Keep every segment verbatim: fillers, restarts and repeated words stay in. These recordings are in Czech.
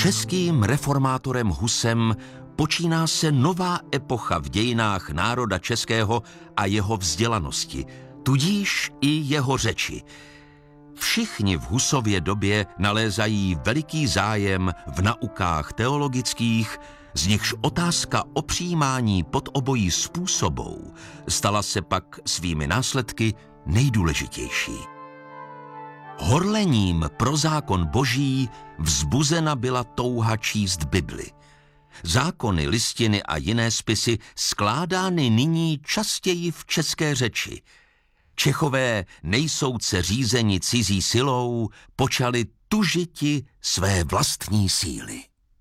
Českým reformátorem Husem počíná se nová epocha v dějinách národa českého a jeho vzdělanosti, tudíž i jeho řeči. Všichni v Husově době nalézají veliký zájem v naukách teologických, z nichž otázka o přijímání pod obojí způsobou stala se pak svými následky nejdůležitější. Horlením pro zákon boží vzbuzena byla touha číst Bibli. Zákony, listiny a jiné spisy skládány nyní častěji v české řeči. Čechové nejsouce řízeni cizí silou počali tužiti své vlastní síly.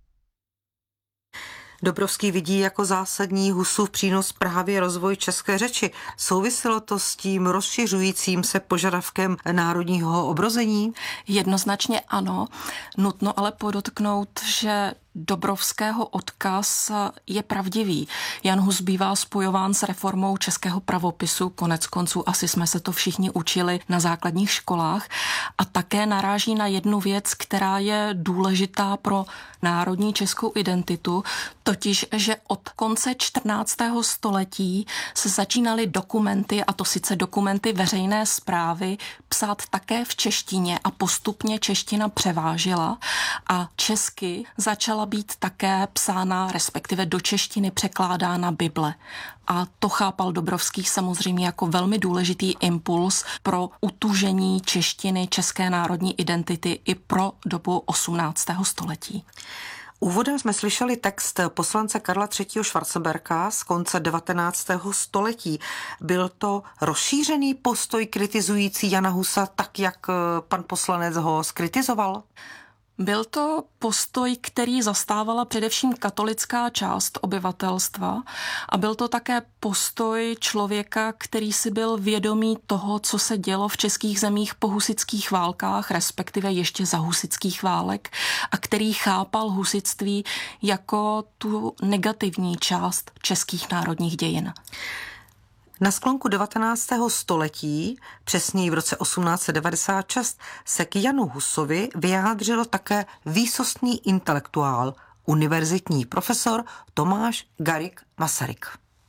Dobrovský vidí jako zásadní Husův přínos právě rozvoj české řeči. Souviselo to s tím rozšiřujícím se požadavkem národního obrození? Jednoznačně ano. Nutno ale podotknout, že Dobrovského odkaz je pravdivý. Jan Hus bývá spojován s reformou českého pravopisu, konec konců asi jsme se to všichni učili na základních školách, a také naráží na jednu věc, která je důležitá pro národní českou identitu, totiž, že od konce čtrnáctého století se začínaly dokumenty, a to sice dokumenty veřejné správy, psát také v češtině a postupně čeština převážila a česky začala být také psána, respektive do češtiny překládána Bible. A to chápal Dobrovský samozřejmě jako velmi důležitý impuls pro utužení češtiny, české národní identity i pro dobu osmnáctého století. Úvodem jsme slyšeli text poslance Karla třetího. Schwarzenberga z konce devatenáctého století. Byl to rozšířený postoj kritizující Jana Husa, tak jak pan poslanec ho skritizoval? Byl to postoj, který zastávala především katolická část obyvatelstva, a byl to také postoj člověka, který si byl vědomý toho, co se dělo v českých zemích po husitských válkách, respektive ještě za husitských válek, a který chápal husitství jako tu negativní část českých národních dějin. Na sklonku devatenáctého století, přesněji v roce osmnáct set devadesát šest, se k Janu Husovi vyjádřil také výsostný intelektuál, univerzitní profesor Tomáš Garrigue Masaryk.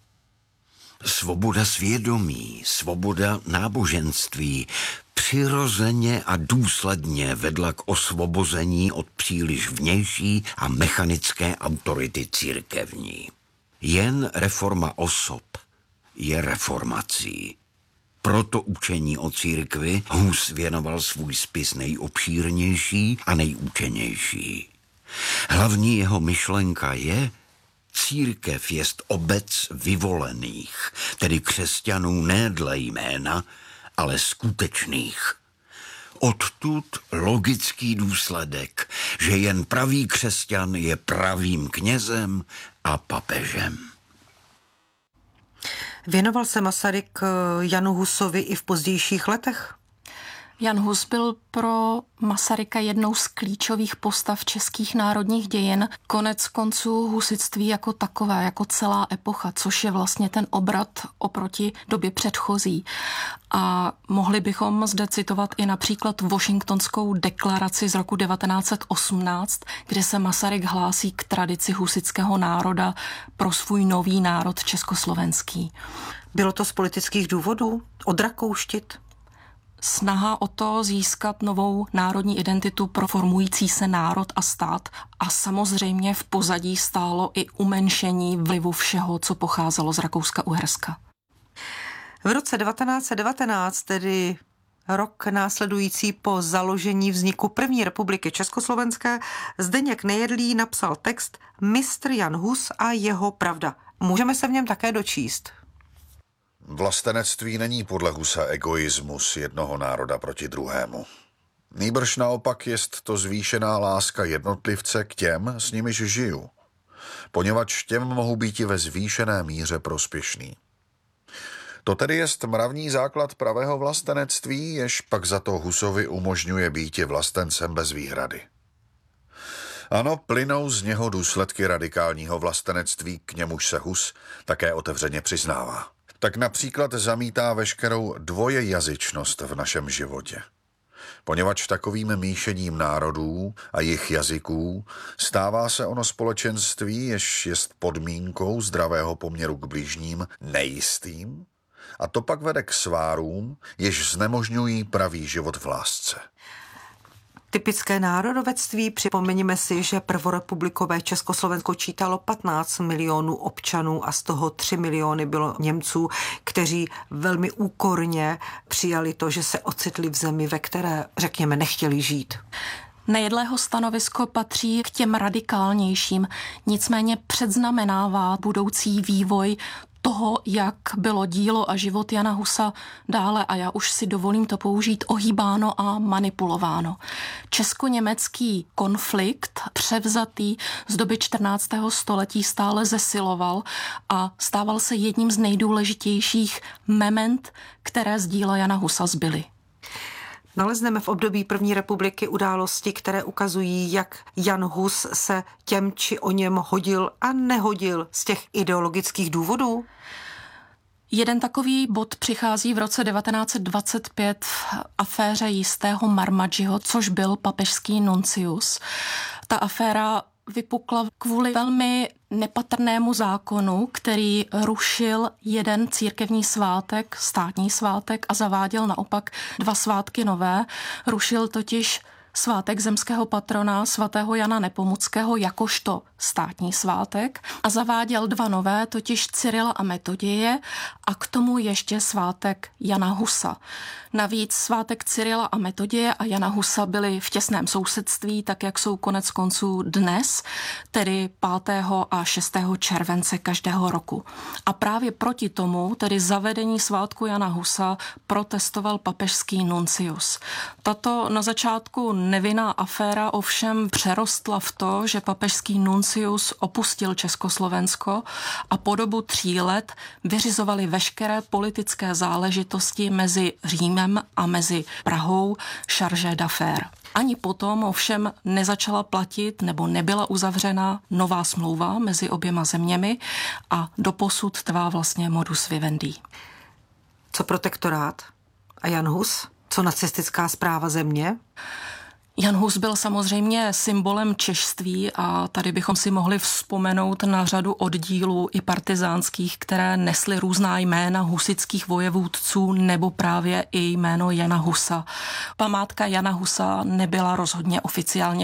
Svoboda svědomí, svoboda náboženství přirozeně a důsledně vedla k osvobození od příliš vnější a mechanické autority církevní. Jen reforma osob je reformací. Proto učení o církvi Hus věnoval svůj spis nejobšírnější a nejúčenější. Hlavní jeho myšlenka je: církev jest obec vyvolených, tedy křesťanů ne dle jména, ale skutečných. Odtud logický důsledek, že jen pravý křesťan je pravým knězem a papežem. Věnoval se Masaryk Janu Husovi i v pozdějších letech? Jan Hus byl pro Masaryka jednou z klíčových postav českých národních dějin, konec konců husitství jako takové, jako celá epocha, což je vlastně ten obrat oproti době předchozí. A mohli bychom zde citovat i například Washingtonskou deklaraci z roku devatenáct set osmnáct, kde se Masaryk hlásí k tradici husitského národa pro svůj nový národ československý. Bylo to z politických důvodů? Odrakouštit? Snaha o to získat novou národní identitu pro formující se národ a stát, a samozřejmě v pozadí stálo i umenšení vlivu všeho, co pocházelo z Rakouska-Uherska. V roce devatenáct set devatenáct, tedy rok následující po založení vzniku první republiky československé, Zdeněk Nejedlý napsal text Mistr Jan Hus a jeho pravda. Můžeme se v něm také dočíst. Vlastenectví není podle Husa egoismus jednoho národa proti druhému. Nýbrž naopak jest to zvýšená láska jednotlivce k těm, s nimiž žiju, poněvadž těm mohou být i ve zvýšené míře prospěšný. To tedy jest mravní základ pravého vlastenectví, jež pak za to Husovi umožňuje býti vlastencem bez výhrady. Ano, plynou z něho důsledky radikálního vlastenectví, k němuž se Hus také otevřeně přiznává. Tak například zamítá veškerou dvojejazyčnost v našem životě. Poněvadž takovým míšením národů a jejich jazyků stává se ono společenství, jež jest podmínkou zdravého poměru k bližním, nejistým, a to pak vede k svárům, jež znemožňují pravý život v lásce. Typické národovectví, připomeňme si, že prvorepublikové Československo čítalo patnáct milionů občanů a z toho tři miliony bylo Němců, kteří velmi úkorně přijali to, že se ocitli v zemi, ve které, řekněme, nechtěli žít. Nejedlého stanovisko patří k těm radikálnějším, nicméně předznamenává budoucí vývoj toho, jak bylo dílo a život Jana Husa dále, a já už si dovolím to použít, ohýbáno a manipulováno. Česko-německý konflikt převzatý z doby čtrnáctého století stále zesiloval a stával se jedním z nejdůležitějších mement, které z díla Jana Husa zbyly. Nalezneme v období první republiky události, které ukazují, jak Jan Hus se těm či o něm hodil a nehodil z těch ideologických důvodů? Jeden takový bod přichází v roce devatenáct set dvacet pět v aféře jistého Marmadžiho, což byl papežský nuncius. Ta aféra vypukla kvůli velmi nepatrnému zákonu, který rušil jeden církevní svátek, státní svátek, a zaváděl naopak dva svátky nové. Rušil totiž svátek zemského patrona svatého Jana Nepomuckého jakožto státní svátek a zaváděl dva nové, totiž Cyrila a Metoděje, a k tomu ještě svátek Jana Husa. Navíc svátek Cyrila a Metoděje a Jana Husa byly v těsném sousedství, tak jak jsou konec konců dnes, tedy pátého a šestého července každého roku. A právě proti tomu, tedy zavedení svátku Jana Husa, protestoval papežský nuncius. Tato na začátku nevinná aféra ovšem přerostla v to, že papežský nuncius opustil Československo a po dobu tří let vyřizovali veškeré politické záležitosti mezi Římem a mezi Prahou chargé d'affaires. Ani potom ovšem nezačala platit nebo nebyla uzavřena nová smlouva mezi oběma zeměmi a doposud trvá vlastně modus vivendi. Co protektorát a Jan Hus? Co nacistická správa země? Jan Hus byl samozřejmě symbolem češství a tady bychom si mohli vzpomenout na řadu oddílů i partizánských, které nesly různá jména husitských vojevůdců nebo právě i jméno Jana Husa. Památka Jana Husa nebyla rozhodně oficiálně